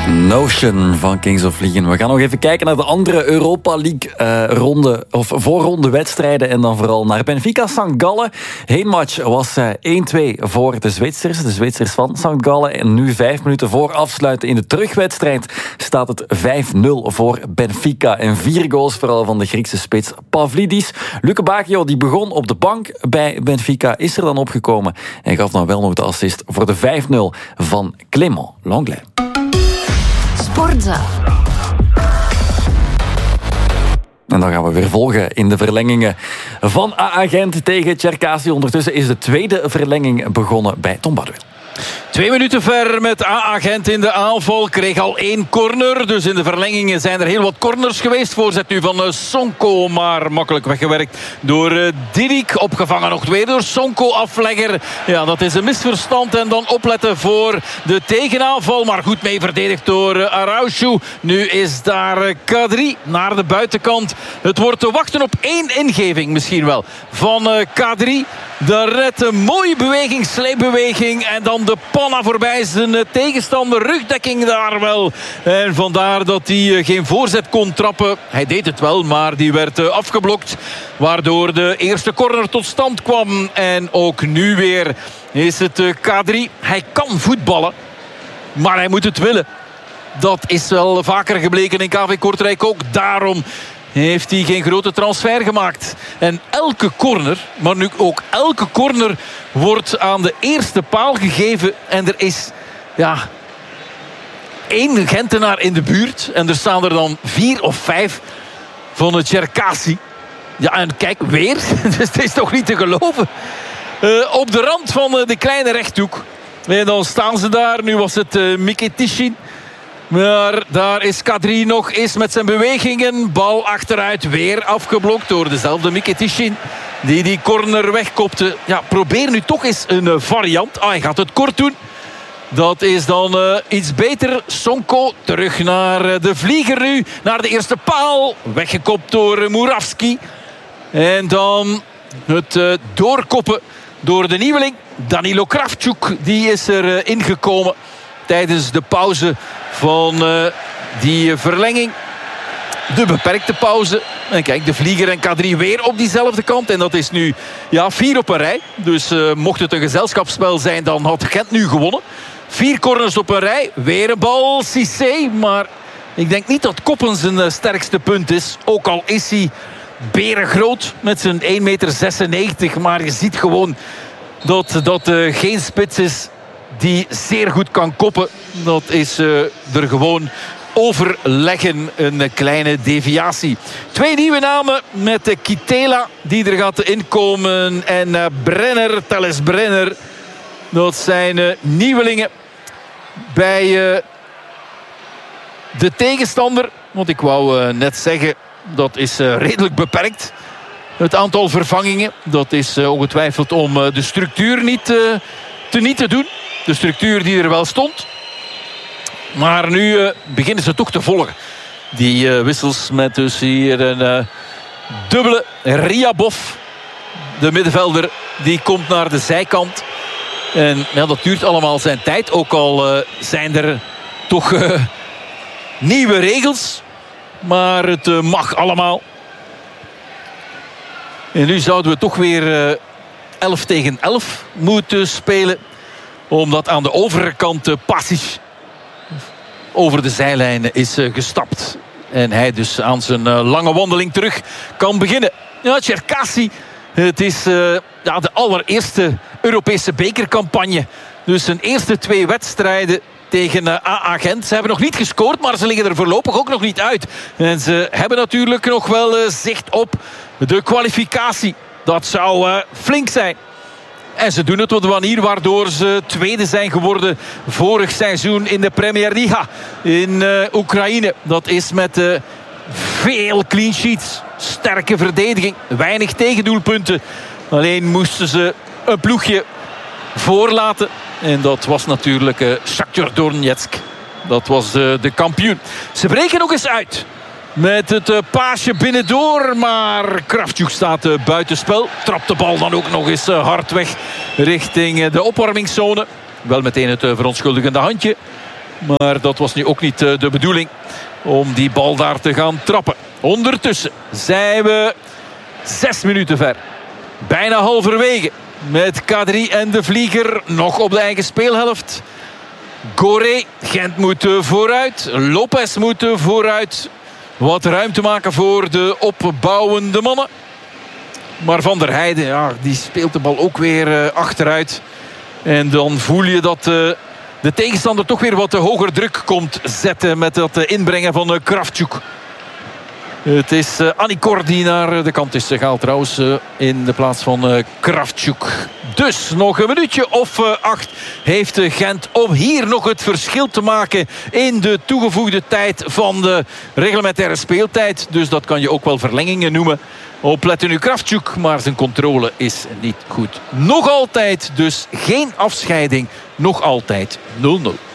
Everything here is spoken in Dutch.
Notion van Kings of Leon. We gaan nog even kijken naar de andere Europa League ronde of voorronde wedstrijden en dan vooral naar Benfica St. Gallen. Heenmatch was 1-2 voor de Zwitsers van St. Gallen. En nu 5 minuten voor afsluiten in de terugwedstrijd staat het 5-0 voor Benfica. En 4 goals vooral van de Griekse spits Pavlidis. Luke Bacchio die begon op de bank bij Benfica, is er dan opgekomen en gaf dan wel nog de assist voor de 5-0 van Clément Lenglet. Sportza. En dan gaan we weer volgen in de verlengingen van AA Gent tegen Cherkasy. Ondertussen is de tweede verlenging begonnen bij Tom Baduel. 2 minuten ver met AA Gent in de aanval. Kreeg al 1 corner. Dus in de verlengingen zijn er heel wat corners geweest. Voorzet nu van Sonko, maar makkelijk weggewerkt door Didik. Opgevangen nog weer door Sonko, aflegger. Ja, dat is een misverstand. En dan opletten voor de tegenaanval. Maar goed mee verdedigd door Araujo. Nu is daar Kadri naar de buitenkant. Het wordt te wachten op 1 ingeving misschien wel van Kadri. Daar redt een mooie beweging, sleepbeweging. En dan de panna voorbij zijn tegenstander. Rugdekking daar wel. En vandaar dat hij geen voorzet kon trappen. Hij deed het wel, maar die werd afgeblokt. Waardoor de eerste corner tot stand kwam. En ook nu weer is het Kadri. Hij kan voetballen, maar hij moet het willen. Dat is wel vaker gebleken in KV Kortrijk ook. Daarom heeft hij geen grote transfer gemaakt. En elke corner, maar nu ook elke corner, wordt aan de eerste paal gegeven. En er is 1 Gentenaar in de buurt. En er staan er dan 4 of 5 van het Cherkasy. Ja, en kijk, weer. Dus het is toch niet te geloven. Op de rand van de kleine rechthoek. En dan staan ze daar. Nu was het Miketishin. Maar daar is Kadri nog eens met zijn bewegingen. Bal achteruit, weer afgeblokt door dezelfde Miketishin, die corner wegkopte. Ja, probeer nu toch eens een variant. Hij gaat het kort doen. Dat is dan iets beter. Sonko terug naar de vlieger nu. Naar de eerste paal. Weggekopt door Murawski. En dan het doorkoppen door de nieuweling. Danilo Kravchuk, die is er ingekomen tijdens de pauze van die verlenging. De beperkte pauze. En kijk, de vlieger en Kadri weer op diezelfde kant. En dat is nu 4 op een rij. Dus mocht het een gezelschapsspel zijn, dan had Gent nu gewonnen. 4 corners op een rij. Weer een bal, Cissé. Maar ik denk niet dat koppen zijn sterkste punt is. Ook al is hij berengroot met zijn 1,96 meter. Maar je ziet gewoon dat geen spits is die zeer goed kan koppen. Dat is er gewoon overleggen, een kleine deviatie. 2 nieuwe namen met Kitela die er gaat inkomen. En Brenner, Thales Brenner. Dat zijn nieuwelingen bij de tegenstander. Want ik wou net zeggen, dat is redelijk beperkt. Het aantal vervangingen. Dat is ongetwijfeld om de structuur niet te doen. De structuur die er wel stond. Maar nu beginnen ze toch te volgen. Die wissels met dus hier een dubbele Ryabov. De middenvelder die komt naar de zijkant. En dat duurt allemaal zijn tijd. Ook al zijn er toch nieuwe regels. Maar het mag allemaal. En nu zouden we toch weer 11 tegen 11 moeten spelen. Omdat aan de overkant Pasic over de zijlijn is gestapt. En hij dus aan zijn lange wandeling terug kan beginnen. Ja, Cherkasy. Het is de allereerste Europese bekercampagne. Dus zijn eerste 2 wedstrijden tegen AA Gent. Ze hebben nog niet gescoord, maar ze liggen er voorlopig ook nog niet uit. En ze hebben natuurlijk nog wel zicht op de kwalificatie. Dat zou flink zijn. En ze doen het op de manier waardoor ze tweede zijn geworden vorig seizoen in de Premier Liga in Oekraïne. Dat is met veel clean sheets, sterke verdediging, weinig tegendoelpunten. Alleen moesten ze een ploegje voorlaten. En dat was natuurlijk Shakhtar Donetsk. Dat was de kampioen. Ze breken nog eens uit. Met het paasje binnendoor. Maar Kravchuk staat buitenspel. Trapt de bal dan ook nog eens hard weg richting de opwarmingszone. Wel meteen het verontschuldigende handje Maar dat was nu ook niet de bedoeling om die bal daar te gaan trappen. Ondertussen zijn we 6 minuten ver. Bijna halverwege. Met Kadri en de Vlieger nog op de eigen speelhelft. Goré, Gent moet vooruit. Lopez moet vooruit. Wat ruimte maken voor de opbouwende mannen. Maar Van der Heijden, ja, die speelt de bal ook weer achteruit. En dan voel je dat de tegenstander toch weer wat hoger druk komt zetten met dat inbrengen van Kravchuk. Het is Anicor die naar de kant is gehaald trouwens in de plaats van Kravchuk. Dus nog een minuutje of 8 heeft Gent om hier nog het verschil te maken in de toegevoegde tijd van de reglementaire speeltijd. Dus dat kan je ook wel verlengingen noemen. Opletten nu Kravchuk, maar zijn controle is niet goed. Nog altijd dus geen afscheiding. Nog altijd 0-0.